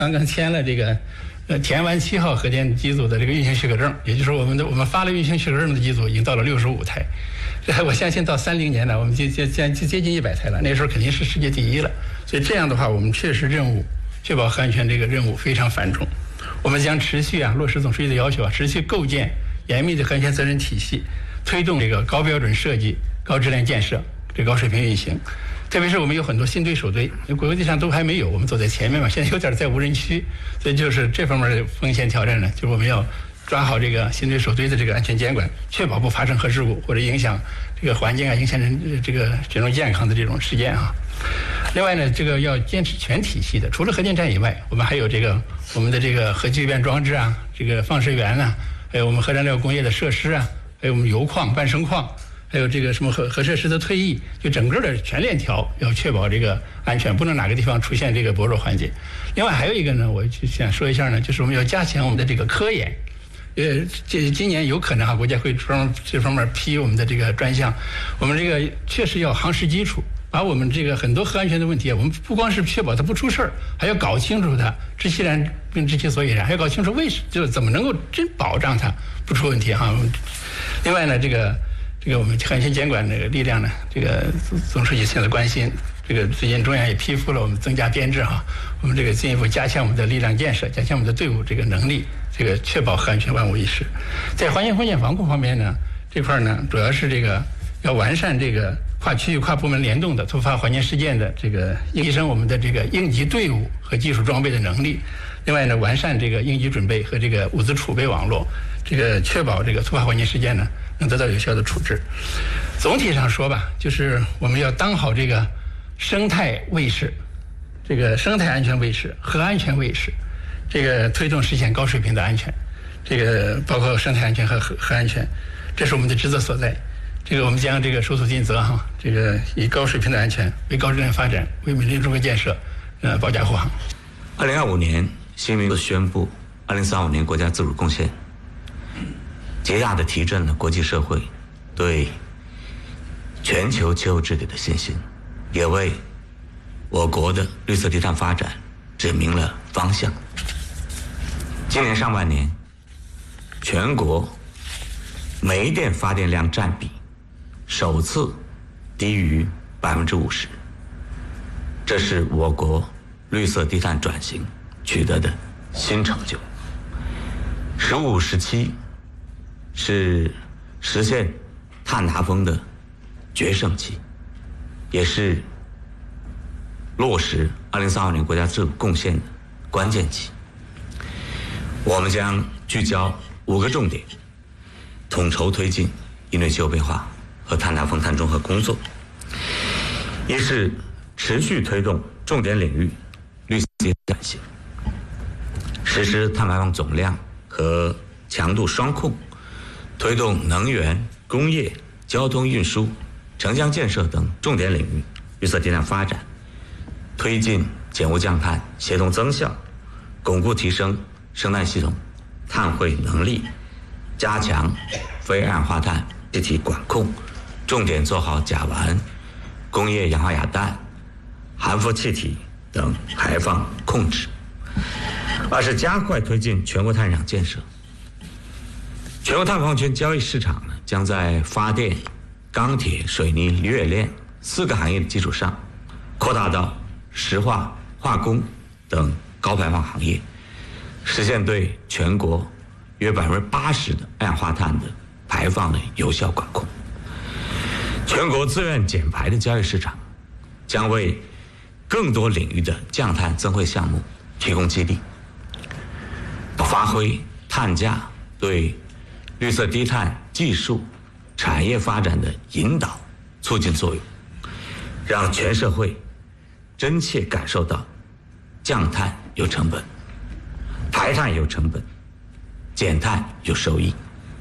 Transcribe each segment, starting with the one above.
刚刚签了这个田湾7号核电机组的这个运行许可证，也就是说我们发了运行许可证的机组已经到了65台，我相信到30年呢，我们就接近100台了，那时候肯定是世界第一了。所以这样的话，我们确实确保核安全这个任务非常繁重。我们将持续落实总书记的要求持续构建严密的核安全责任体系，推动这个高标准设计、高质量建设、高水平运行。特别是我们有很多新队首队，国际上都还没有，我们走在前面嘛，现在有点在无人区，所以就是这方面的风险挑战呢，就是我们要抓好这个新队首队的这个安全监管，确保不发生核事故或者影响这个环境影响人这种健康的这种事件啊。另外呢，这个要坚持全体系的，除了核电站以外，我们还有我们的这个核聚变装置啊，这个放射源啊，还有我们核燃料工业的设施啊，还有我们油矿、半生矿，还有这个什么核设施的退役，就整个的全链条要确保这个安全，不能哪个地方出现这个薄弱环节。另外还有一个呢，我就想说一下呢，就是我们要加强我们的这个科研。今年有可能国家会这方面批我们的这个专项，我们这个确实要夯实基础，把我们这个很多核安全的问题我们不光是确保它不出事儿，还要搞清楚它知其然并知其所以然，还要搞清楚就怎么能够真保障它不出问题哈。另外呢，这个我们核安全监管这个力量呢，这个总书记现在关心，这个最近中央也批复了我们增加编制我们这个进一步加强我们的力量建设，加强我们的队伍这个能力，这个确保核安全万无一失。在环境风险防控方面呢，这块呢主要是要完善这个跨区域、跨部门联动的突发环境事件的提升我们的这个应急队伍和技术装备的能力。另外呢，完善这个应急准备和这个物资储备网络，确保这个突发环境事件呢能得到有效的处置。总体上说吧，就是我们要当好这个生态卫士、生态安全卫士、核安全卫士，推动实现高水平的安全，包括生态安全和核安全，这是我们的职责所在。我们将手足尽责以高水平的安全为高质量发展，为美丽中国建设保驾护航。 2025年，新民宣布2035年国家自主贡献，极大地提振了国际社会对全球气候治理的信心，也为我国的绿色低碳发展指明了方向。今年上半年，全国煤电发电量占比首次低于50%，这是我国绿色低碳转型取得的新成就。15、17是实现碳达峰的决胜期，也是落实2035年国家自主贡献的关键期。我们将聚焦5个重点，统筹推进应对气候变化和碳达峰、碳中和工作。一是持续推动重点领域绿色转型，实施碳排放总量和强度双控，推动能源、工业、交通运输、城乡建设等重点领域绿色低碳发展，推进减污降碳协同增效，巩固提升生态系统碳汇能力，加强非二氧化碳气体管控，重点做好甲烷、工业氧化亚氮、含氟气体等排放控制。二是加快推进全国碳市场建设。全国碳排放权交易市场呢，将在发电、钢铁、水泥、铝冶炼4个行业的基础上，扩大到石化、化工等高排放行业，实现对全国约80%的二氧化碳的排放的有效管控。全国自愿减排的交易市场将为更多领域的降碳增汇项目提供激励，发挥碳价对绿色低碳技术产业发展的引导促进作用，让全社会真切感受到降碳有成本、排碳有成本、减碳有收益。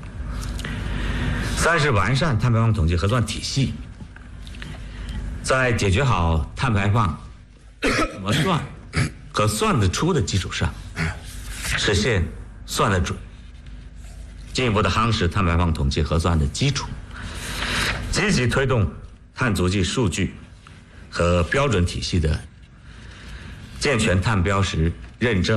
三是完善碳排放统计核算体系，在解决好碳排放怎么算和算得出的基础上，实现算得准，进一步的夯实碳排放统计核算的基础，积极推动碳足迹数据和标准体系的健全碳标识认证